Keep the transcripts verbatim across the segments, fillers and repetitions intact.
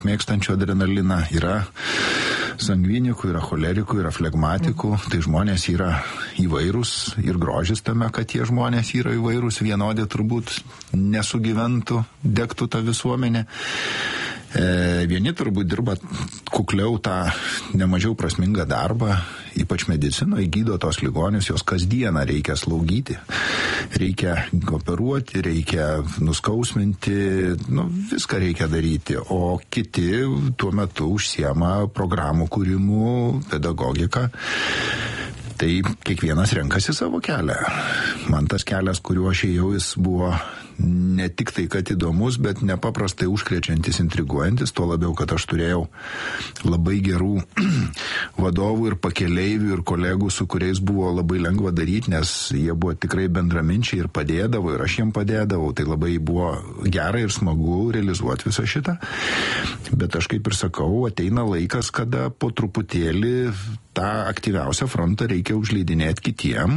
mėgstančių adrenaliną, yra sangvinikų, yra cholerikų, yra flegmatikų, tai žmonės yra įvairūs ir grožis tame, kad tie žmonės yra įvairūs, vienodė turbūt nesugyventų, degtų tą visuomenę. E, vieni turbūt dirba kukliau tą nemažiau prasmingą darbą, ypač medicinoje, gydo tos ligonius, jos kasdieną reikia slaugyti, reikia operuoti, reikia nuskausminti, nu, viską reikia daryti, o kiti tuo metu užsiema programų kūrimu, pedagogiką. Tai kiekvienas renkasi savo kelią. Man tas kelias, kuriuo aš ėjau, jis buvo ne tik tai, kad įdomus, bet nepaprastai užkrečiantis, intriguojantis, tuo labiau, kad aš turėjau labai gerų vadovų ir pakeleivių ir kolegų, su kuriais buvo labai lengva daryti, nes jie buvo tikrai bendraminčiai ir padėdavo, ir aš jiem padėdavau, tai labai buvo gera ir smagu realizuoti visą šitą. Bet aš kaip ir sakau, ateina laikas, kada po truputėlį tą aktyviausią frontą reikia užleidinėti kitiem.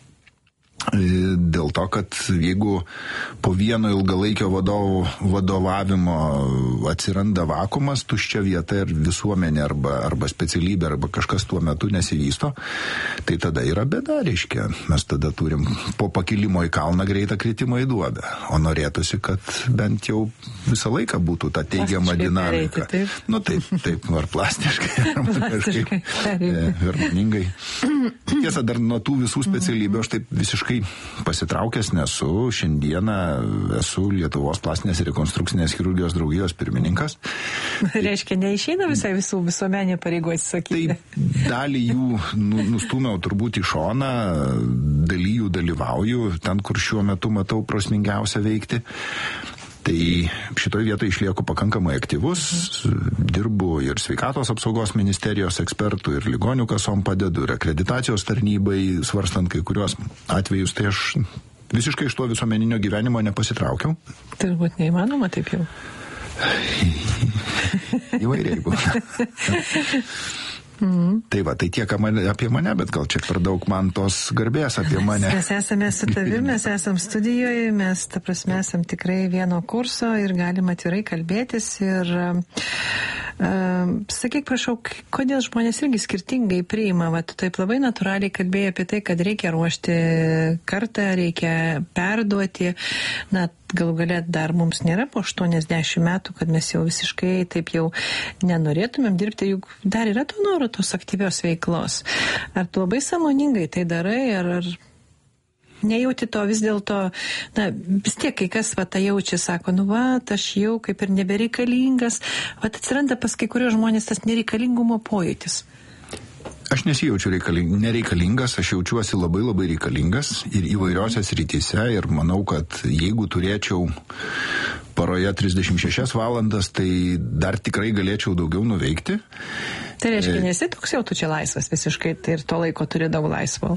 Dėl to, kad jeigu po vieno ilgalaikio vadovo, vadovavimo atsiranda vakumas, tuščia vieta ir visuomenė arba, arba specialybė arba kažkas tuo metu nesivysto, tai tada yra bėda, reiškia. Mes tada turim po pakilimo į kalną greitą kritimą į duobę. O norėtųsi, kad bent jau visą laiką būtų ta teigiama dinamika. Pereiti, taip. Nu taip, taip, ar plastiškai, arba kažkaip harmoningai. Tiesa, dar nuo tų visų specialybių aš taip visiškai pasitraukęs nesu. Šiandieną esu Lietuvos plastinės ir rekonstrukcinės chirurgijos draugijos pirmininkas. Reiškia, neišeina visai visų visuomenė pareigų atsisakyti. Tai dalį jų nustūmiau turbūt į šoną, dalį jų dalyvauju, ten, kur šiuo metu matau prasmingiausia veikti. Tai šitoj vietoje išlieku pakankamai aktyvus, dirbu ir sveikatos apsaugos ministerijos ekspertų, ir ligonių kasom padedu, ir akreditacijos tarnybai, svarstant kai kurios atvejus, tai aš visiškai iš to visuomeninio gyvenimo nepasitraukiau. Turbūt neįmanoma taip jau. Įvairiai būna. Mm. Tai va, tai tiek apie mane, bet gal čia per daug man tos garbės apie mane. Mes esame su tavimi, mes esam studijoje, mes, ta prasme, esam tikrai vieno kurso ir galim atvirai kalbėtis ir uh, sakyk, prašau, kodėl žmonės irgi skirtingai priima, va, tu taip labai natūraliai kalbėjai apie tai, kad reikia ruošti kartą, reikia perduoti, na, galų galia dar mums nėra po aštuoniasdešimt metų, kad mes jau visiškai taip jau nenorėtumėm dirbti, juk dar yra to noro tos aktyvios veiklos. Ar tu labai sąmoningai tai darai, ar, ar nejauti to vis dėlto, na, vis tiek kai kas va tą jaučia, sako, nu va, aš jau kaip ir nebereikalingas, va atsiranda pas kai kurios žmonės tas nereikalingumo pojūtis. Aš nesijaučiu reikaling, nereikalingas, aš jaučiuosi labai labai reikalingas ir įvairiose srityse ir manau, kad jeigu turėčiau paroje trisdešimt šešias valandas, tai dar tikrai galėčiau daugiau nuveikti. Tai reiškia, nesi toks jau tu čia laisvas visiškai, tai ir to laiko turi daug laisvo?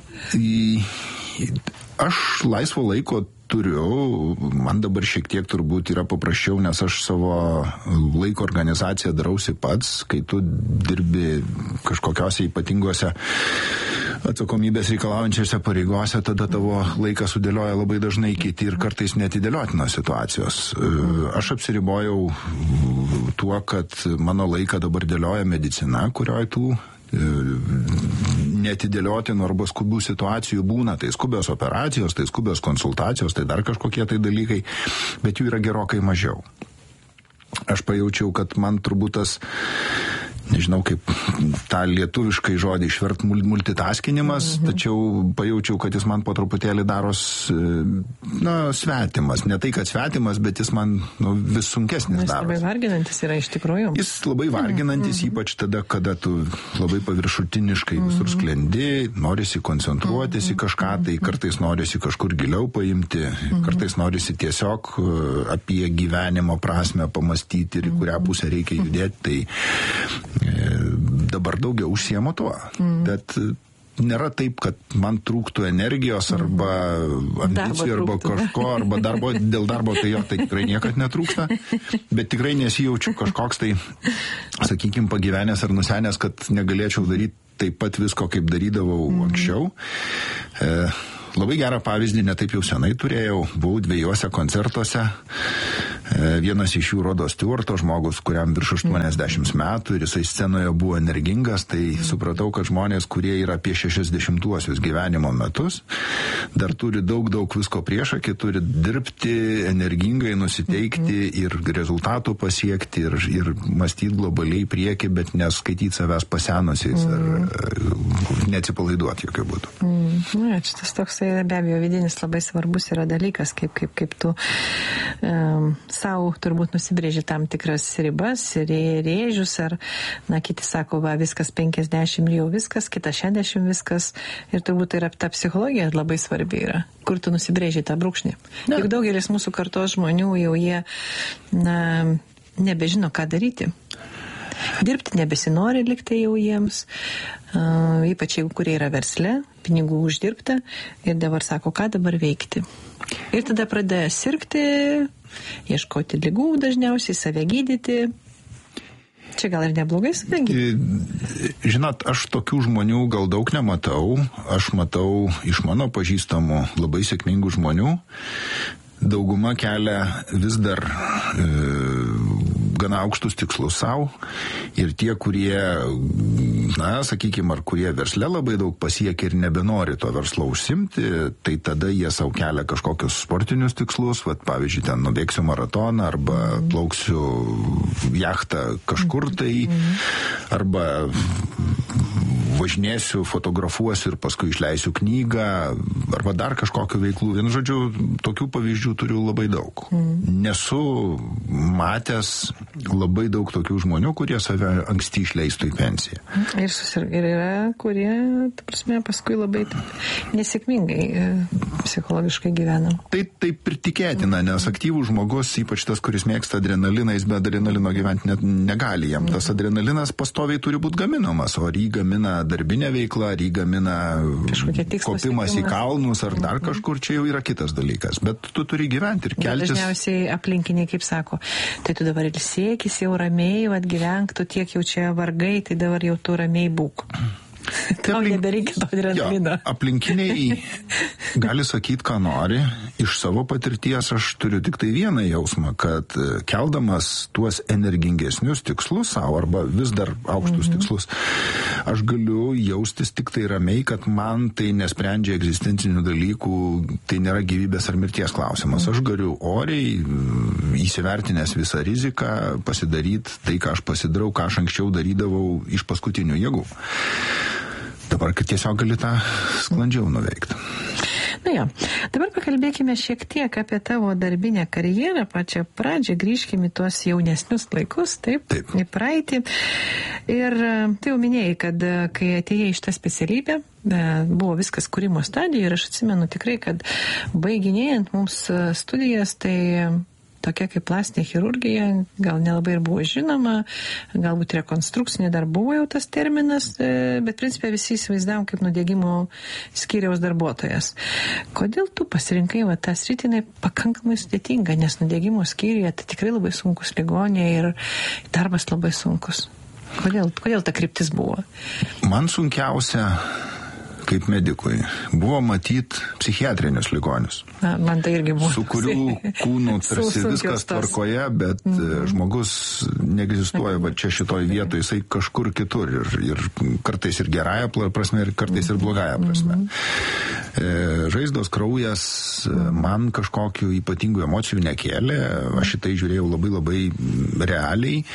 Aš laisvo laiko turiu, man dabar šiek tiek turbūt yra paprasčiau, nes aš savo laiko organizaciją darausi pats, kai tu dirbi kažkokiose ypatingose atsakomybės reikalaujančiose pareigose, tada tavo laiką sudėlioja labai dažnai kiti ir kartais netidėliotinos situacijos. Aš apsiribojau tuo, kad mano laiką dabar dėlioja medicina, kurioje tų neatidėliotinų arba skubių situacijų būna, tai skubios operacijos, tai skubios konsultacijos, tai dar kažkokie tai dalykai, bet jų yra gerokai mažiau. Aš pajaučiau, kad man turbūt tas, nežinau kaip tą lietuviškai žodį išvert, multitaskinimas, mhm. tačiau pajaučiau, kad jis man po truputėlį daros, na, svetimas. Ne tai, kad svetimas, bet jis man nu, vis sunkesnis daros. Jis labai varginantis yra iš tikrųjų. Jis labai varginantis, mhm. ypač tada, kada tu labai paviršutiniškai mhm. visur sklendi, norisi koncentruotis mhm. į kažką, tai kartais norisi kažkur giliau paimti, mhm. kartais norisi tiesiog apie gyvenimo prasme pamastyti ir į kurią pusę reikia judėti. Tai dabar daugiau užsiemu tuo, mm. bet nėra taip, kad man trūktų energijos arba ambicijų arba kažko, arba darbo, dėl darbo tai jo tai tikrai niekad netrūksta, bet tikrai nesijaučiu kažkoks tai, sakykime, pagyvenęs ar nusenęs, kad negalėčiau daryti taip pat visko, kaip darydavau mm. anksčiau. E, Labai gerą pavyzdį netaip jau senai turėjau, buvau dviejose koncertuose, Vienas iš jų Rodo Stewarto žmogus, kuriam virš aštuoniasdešimt metų ir jisai scenoje buvo energingas, tai supratau, kad žmonės, kurie yra apie šešiasdešimtuosius gyvenimo metus, dar turi daug, daug visko priešakį, turi dirbti energingai, nusiteikti ir rezultatų pasiekti ir, ir mąstyti globaliai prieki, bet neskaityti savęs pasenusiais mm. ar neatsipalaiduoti jokių būdų. Mm. Na, šitas toks be abejo vidinis labai svarbus yra dalykas, kaip, kaip, kaip tu um, savo turbūt nusibrėži tam tikras ribas, rėžius, ar, na, kiti sako, va, viskas penkiasdešimt jau viskas, kita šešiasdešimt viskas, ir turbūt yra ta psichologija labai svarbi yra, kur tu nusibrėži tą brūkšnį. Ja. Juk daugelis mūsų kartos žmonių jau jie, na, nebežino, ką daryti. Dirbti nebesinori likti jau jiems, uh, ypač jeigu kurie yra versle, pinigų uždirbta ir dabar sako, ką dabar veikti. Ir tada pradėjo sirgti, ieškoti ligų dažniausiai, save gydyti. Čia gal ir neblogai save gydyti? Žinot, aš tokių žmonių gal daug nematau. Aš matau iš mano pažįstamų labai sėkmingų žmonių. Dauguma kelia vis dar e, gana aukštus tikslus savo ir tie, kurie, na, sakykime, ar kurie versle labai daug pasiekia ir nebenori to verslo užsimti, tai tada jie savo kelia kažkokius sportinius tikslus, vat, pavyzdžiui, ten nubėgsiu maratoną arba plauksiu jachtą kažkur tai, arba važinėsiu, fotografuosiu ir paskui išleisiu knygą, arba dar kažkokiu veiklų. Vienu žodžiu, tokių pavyzdžių turiu labai daug. Mm. Nesu matęs labai daug tokių žmonių, kurie save anksti išleistų į pensiją. Ir, susir... ir yra, kurie, ta prasme, paskui labai nesėkmingai psichologiškai gyvena. Tai taip ir tikėtina, nes aktyvus žmogus, ypač tas, kuris mėgsta adrenaliną, jis be adrenalino gyventi net negali. Jam tas adrenalinas pastoviai turi būti gaminamas, o jį gamina darbinė veikla, ar jį gamina kopimas į kalnus, ar dar kažkur, čia jau yra kitas dalykas. Bet tu turi gyventi ir keltis. Dažniausiai aplinkiniai, kaip sako, tai tu dabar ilsėkis jau ramiai, vat gyvenk, tu tiek jau čia vargai, tai dabar jau tu ramiai būk. Tau aplink... nebereikia to adrenalino. Aplinkiniai gali sakyti, ką nori. Iš savo patirties aš turiu tik tai vieną jausmą, kad keldamas tuos energingesnius tikslus savo, arba vis dar aukštus mm-hmm. tikslus, aš galiu jaustis tik tai ramiai, kad man tai nesprendžia egzistencinių dalykų, tai nėra gyvybės ar mirties klausimas. Aš galiu oriai, įsivertinęs visą riziką, pasidaryti tai, ką aš pasidarau, ką aš anksčiau darydavau iš paskutinių jėgų. Dabar, kad tiesiog gali tą sklandžiau nuveikti. Na jo, dabar pakalbėkime šiek tiek apie tavo darbinę karjerą, pačią pradžią, grįžkime į tuos jaunesnius laikus, taip, taip. Į praeitį. Ir tai jau minėjai, kad kai atėjai iš tą specialybę, buvo viskas kūrimo stadijoje ir aš atsimenu tikrai, kad baiginėjant mums studijas, tai tokia kaip plastinė chirurgija, gal nelabai ir buvo žinoma, galbūt rekonstrukcinė dar buvo jau tas terminas, bet principė visi įsivaizdavom kaip nudegimo skyriaus darbuotojas. Kodėl tu pasirinkai va, tą sritį pakankamai sudėtinga, nes nudegimo skyriuje tai tikrai labai sunkus ligonė ir darbas labai sunkus. Kodėl, kodėl ta kryptis buvo? Man sunkiausia kaip medikui buvo matyti psichiatrinius ligonius. Na, man tai irgi buvo. Su kurių kūnų tarsi viskas tvarkoje, bet mm. žmogus neegzistuoja va čia šitoj vietoje, jisai kažkur kitur ir, ir kartais ir gerąją prasme, ir kartais ir blogąją prasme. Mm. Žaizdos, kraujas man kažkokių ypatingų emocijų nekėlė, aš šitai žiūrėjau labai labai realiai.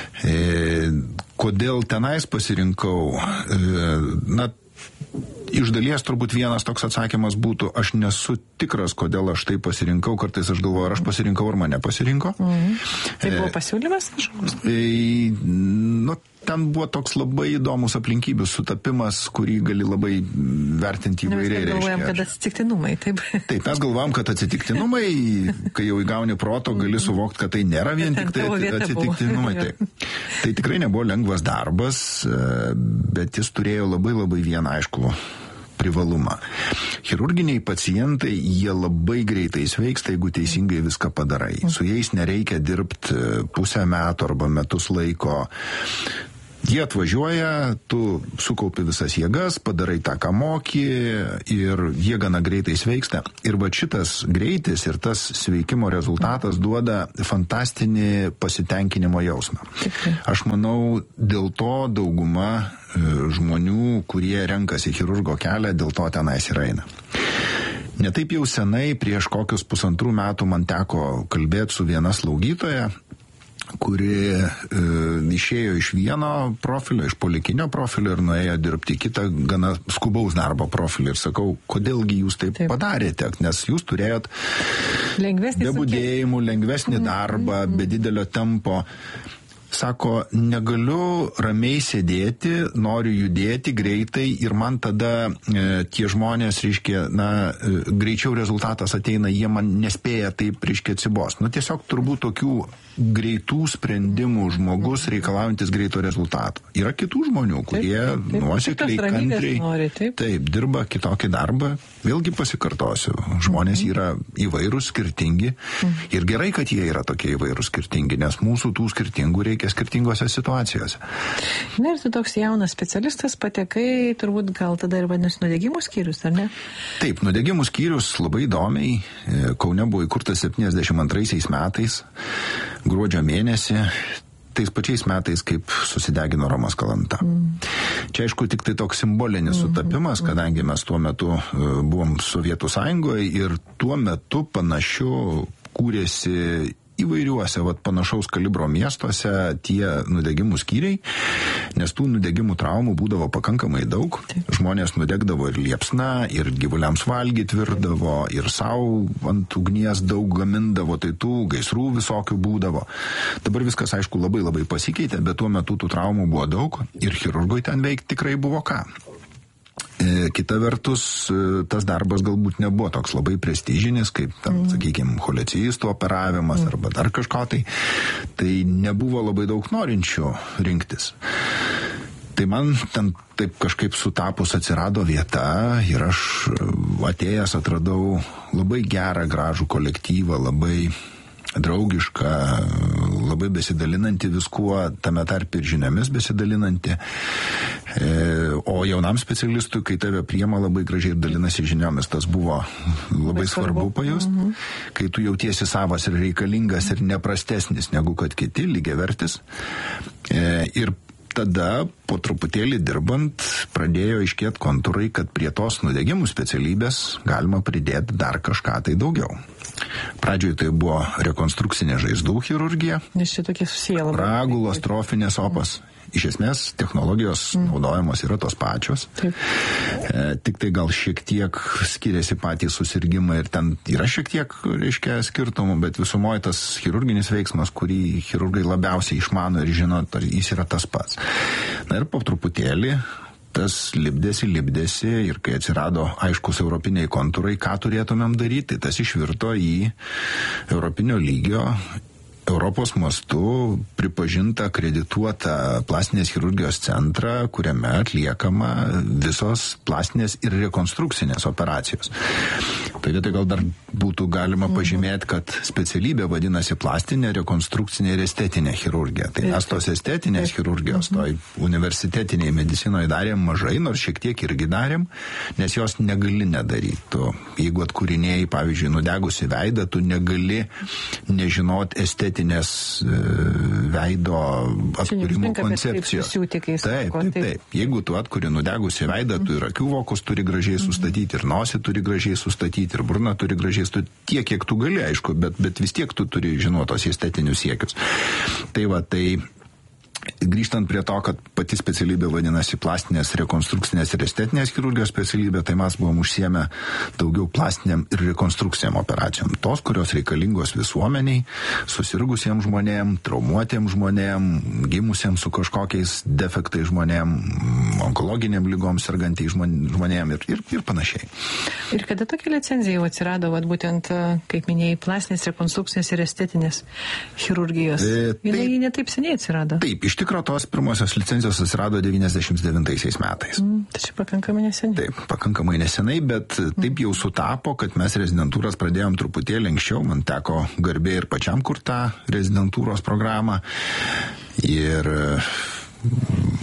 Kodėl tenais pasirinkau? Na, iš dalies turbūt vienas toks atsakymas būtų, aš nesu tikras, kodėl aš tai pasirinkau, kartais aš galvoju, ar aš pasirinkau, ar mane pasirinko. Mhm. Tai buvo pasiūlymas kažkoks? E, nu, ten buvo toks labai įdomus aplinkybių sutapimas, kurį gali labai vertinti įvairiai. Mes galvojam, kad atsitiktinumai, taip. Taip, mes galvojam, kad atsitiktinumai, kai jau įgauni proto, gali suvokti, kad tai nėra vien tik tai atsitiktinumai. Taip. Tai tikrai nebuvo lengvas darbas, bet jis turėjo labai labai vieną aišku privalumą. Chirurginiai pacientai, jie labai greitai sveiksta, jeigu teisingai viską padarai. Su jais nereikia dirbti pusę metų arba metus laiko. Jie atvažiuoja, tu sukaupi visas jėgas, padarai tą, ką moki ir jie gana greitai sveiksta. Ir va šitas greitis ir tas sveikimo rezultatas duoda fantastinį pasitenkinimo jausmą. Aš manau, dėl to dauguma žmonių, kurie renkasi chirurgo kelią, dėl to tenais ir eina. Netaip jau senai, prieš kokius pusantrų metų man teko kalbėti su viena slaugytoja, kuri e, išėjo iš vieno profilio, iš polikinio profilio ir nuėjo dirbti kitą gana skubaus darbo profilį. Ir sakau, kodėlgi jūs taip, taip. padarėte, nes jūs turėjot be budėjimų, lengvesnį darbą, be didelio tempo. Sako, negaliu ramiai sėdėti, noriu judėti greitai ir man tada e, tie žmonės, reiškia, na, e, greičiau rezultatas ateina, jie man nespėja taip, reiškia, atsibos. Nu, tiesiog turbūt tokių greitų sprendimų žmogus reikalaujantis greito rezultato. Yra kitų žmonių, kurie nuosekliai, kantriai, nori, taip. taip, dirba kitokį darbą. Vėlgi pasikartosiu, žmonės mhm. yra įvairūs, skirtingi mhm. ir gerai, kad jie yra tokie įvairūs, skirtingi, nes mūsų tų skirtingų reikia skirtingose situacijose. Na ir tu toks jaunas specialistas patekai, turbūt gal tada ir vadinasi nudegimų skyrius, ar ne? Taip, nudegimų skyrius labai įdomiai. Kaune buvo įkurtas septyniasdešimt antraisiais metais, gruodžio mėnesį, tais pačiais metais, kaip susidegino Romas Kalanta. Mm. Čia, aišku, tik tai toks simbolinis mm-hmm. sutapimas, kadangi mes tuo metu buvom Sovietų Sąjungoje ir tuo metu panašiu kūrėsi įvairiuose vat, panašaus kalibro miestuose tie nudegimų skyriai, nes tų nudegimų traumų būdavo pakankamai daug. Taip. Žmonės nudegdavo ir liepsna, ir gyvuliams valgyti virdavo, ir savo ant ugnies daug gamindavo, tai tų gaisrų visokių būdavo. Dabar viskas, aišku, labai labai pasikeitė, bet tuo metu tų traumų buvo daug ir chirurgui ten veikti tikrai buvo ką. Kita vertus, tas darbas galbūt nebuvo toks labai prestižinis, kaip, tam, mm. sakykime, cholecistų operavimas mm. arba dar kažko tai. Tai nebuvo labai daug norinčių rinktis. Tai man ten taip kažkaip sutapus atsirado vieta ir aš atėjęs atradau labai gerą, gražų kolektyvą, labai draugišką, labai besidalinanti viskuo, tame tarp ir žiniomis besidalinanti. E, o jaunam specialistui, kai tave priema, labai gražiai dalinasi žiniomis, tas buvo labai svarbu, svarbu pajust, mhm. kai tu jautiesi savas ir reikalingas ir neprastesnis negu kad kiti, lygiavertis. E, ir tada, po truputėlį dirbant, pradėjo aiškėti kontūrai, kad prie tos nudegimų specialybės galima pridėti dar kažką tai daugiau. Pradžioje tai buvo rekonstrukcinė žaizdų chirurgija, ragulos, strofinės opas. Iš esmės, technologijos mm. naudojamos yra tos pačios. E, tik tai gal šiek tiek skiriasi patys susirgymai ir ten yra šiek tiek, reiškia, skirtumų, bet visumoje tas chirurginis veiksmas, kurį chirurgai labiausiai išmano ir žino, jis yra tas pats. Na ir po truputėlį tas lipdėsi, lipdėsi ir kai atsirado aiškus europiniai kontūrai, ką turėtumėm daryti, tas išvirto į europinio lygio Europos mastu pripažinta, akredituota plastinės chirurgijos centrą, kuriame atliekama visos plastinės ir rekonstrukcinės operacijos. Tai vietoj gal dar būtų galima pažymėti, kad specialybė vadinasi plastinė, rekonstrukcinė ir estetinė chirurgija. Tai mes tos estetinės chirurgijos, toj universitetiniai medicinoje darėm mažai, nors šiek tiek irgi darėm, nes jos negali nedaryti. Tu, jeigu atkūrinėjai, pavyzdžiui, nudegusi veidą, tu negali nežinot estetinės e, veido atkūrimo koncepcijos. Taip, taip, taip. Jeigu tu atkuri nudegusi veidą, tu ir akių vokus turi gražiai sustatyti, ir nosį turi gražiai sustatyti, ir burną turi gražiai sustatyti, tiek, kiek tu gali, aišku, bet, bet vis tiek tu turi žinoti tos estetinius siekius. Tai va, tai grįžtant prie to, kad pati specialybė vadinasi plastinės, rekonstrukcinės ir estetinės chirurgijos specialybė, tai mes buvom užsiėmę daugiau plastiniam ir rekonstrukcijam operacijom. Tos, kurios reikalingos visuomeniai, susirgusiems žmonėm, traumuotiem žmonėm, gimusiems su kažkokiais defektais žmonėm, onkologiniam lygom sergantiai žmonėm ir, ir, ir panašiai. Ir kada tokia licenzija jau atsirado, vat, būtent, kaip minėjai, plastinės, rekonstrukcinės ir estetinės chirurgijos? E, tai, Jinai netaip seniai atsirado. Taip, iš tikro tos pirmosios licenzijos atsirado devyniasdešimt devintaisiais metais. Mm, tai čia pakankamai nesenai. Taip, pakankamai nesenai, bet taip jau sutapo, kad mes rezidentūras pradėjom truputėlį anksčiau. Man teko garbė ir pačiam kur tą rezidentūros programą. Ir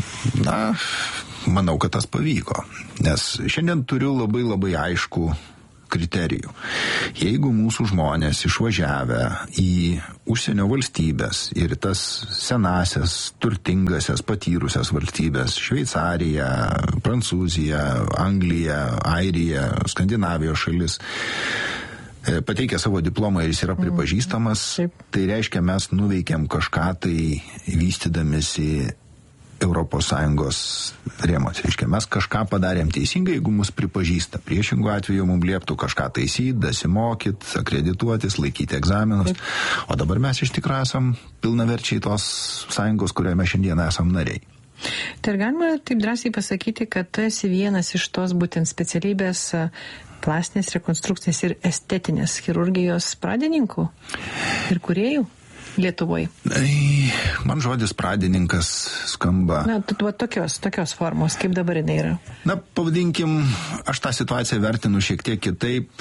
Na, manau, kad tas pavyko, nes šiandien turiu labai labai aišku kriterijų. Jeigu mūsų žmonės išvažiavę į užsienio valstybės ir tas senasias, turtingasias, patyrusias valstybės, Šveicariją, Prancūziją, Angliją, Airiją, Skandinavijos šalis, pateikia savo diplomą ir jis yra pripažįstamas, tai reiškia, mes nuveikėm kažką tai vystydamėsi Europos Sąjungos rėmose. Reiškia, mes kažką padarėm teisingai, jeigu mus pripažįsta. Priešingų atveju mums lieptų kažką taisyti, dasimokyt, akredituotis, laikyti egzaminus. O dabar mes iš tikrųjų esam pilnaverčiai tos sąjungos, kurioje mes šiandien esam nariai. Tai ar galima taip drąsiai pasakyti, kad tu esi vienas iš tos būtent specialybės plastinės rekonstrukcinės ir estetinės chirurgijos pradininkų ir kūrėjų Lietuvoje? Man žodis pradininkas skamba. Na, tu, tu, tokios, tokios formos, kaip dabar jinai yra. Na, pavadinkim, aš tą situaciją vertinu šiek tiek kitaip.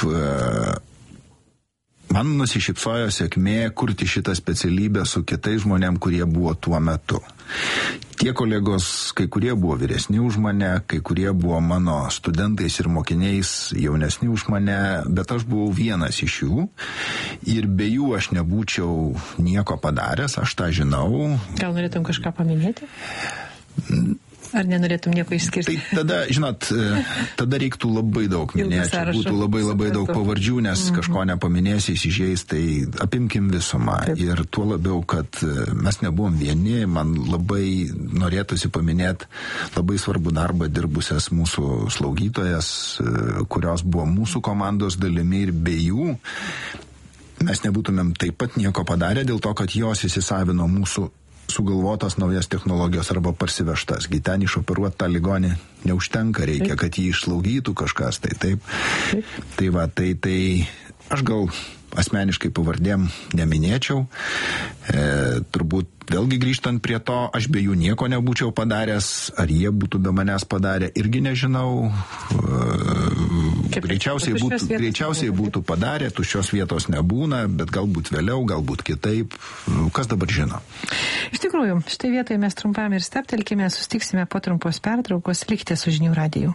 Man nusišypsojo sėkmė kurti šitą specialybę su kitais žmonėm, kurie buvo tuo metu. Tie kolegos, kai kurie buvo vyresni už mane, kai kurie buvo mano studentais ir mokiniais jaunesni už mane, bet aš buvau vienas iš jų ir be jų aš nebūčiau nieko padaręs, aš tą žinau. Gal norėtum kažką paminėti? Ar nenorėtum nieko išskirti? Tai tada, žinot, tada reiktų labai daug minėti, būtų labai labai daug pavardžių, nes mm-hmm. kažko nepaminėsi, įsižeis, tai apimkim visumą. Taip. Ir tuo labiau, kad mes nebuvom vieni, man labai norėtųsi paminėti labai svarbų darbą dirbusias mūsų slaugytojas, kurios buvo mūsų komandos dalimi ir be jų mes nebūtumėm taip pat nieko padarę dėl to, kad jos įsisavino mūsų sugalvotas naujas technologijos arba parsivežtas. Gi ten išoperuoti tą ligonį neužtenka, reikia, taip. Kad jį išslaugytų kažkas. Tai taip. taip. Tai va, tai, tai aš gal asmeniškai pavardėm neminėčiau. E, turbūt vėlgi grįžtant prie to, aš be jų nieko nebūčiau padaręs, ar jie būtų be manęs padarę, irgi nežinau. E, greičiausiai būtų, greičiausiai būtų padarę, tuščios vietos nebūna, bet galbūt vėliau, galbūt kitaip. Kas dabar žino? Iš tikrųjų, štai vietoje mes trumpam ir steptelkime, sustiksime po trumpos pertraukos, likite su Žinių radiju.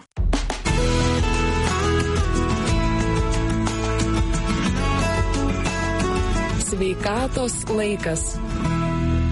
Sveikatos laikas.